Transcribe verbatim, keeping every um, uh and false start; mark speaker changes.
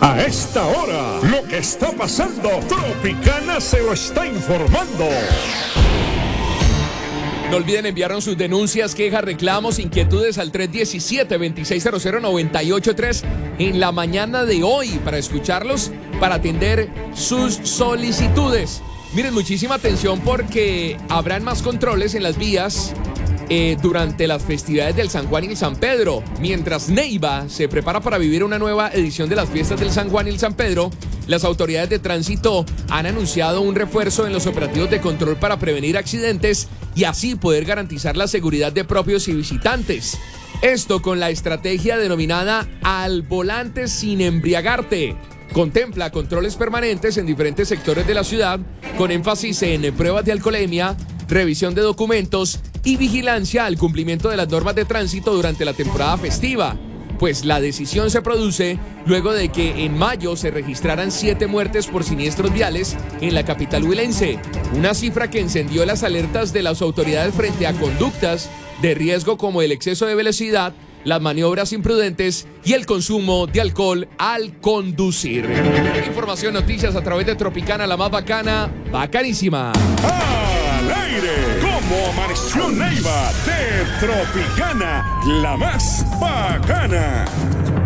Speaker 1: A esta hora, lo que está pasando, Tropicana se lo está informando.
Speaker 2: No olviden enviarnos sus denuncias, quejas, reclamos, inquietudes al tres uno siete, dos seis cero cero, nueve ocho tres en la mañana de hoy para escucharlos, para atender sus solicitudes. Miren, muchísima atención porque habrán más controles en las vías eh, durante las festividades del San Juan y el San Pedro. Mientras Neiva se prepara para vivir una nueva edición de las fiestas del San Juan y el San Pedro, las autoridades de tránsito han anunciado un refuerzo en los operativos de control para prevenir accidentes y así poder garantizar la seguridad de propios y visitantes. Esto con la estrategia denominada Al Volante Sin Embriagarte. Contempla controles permanentes en diferentes sectores de la ciudad, con énfasis en pruebas de alcoholemia, revisión de documentos y vigilancia al cumplimiento de las normas de tránsito durante la temporada festiva. Pues la decisión se produce luego de que en mayo se registraran siete muertes por siniestros viales en la capital huilense, una cifra que encendió las alertas de las autoridades frente a conductas de riesgo como el exceso de velocidad, las maniobras imprudentes y el consumo de alcohol al conducir. Información, noticias a través de Tropicana, la más bacana, bacanísima.
Speaker 1: Al aire, como amaneció Neiva de Tropicana, la más bacana.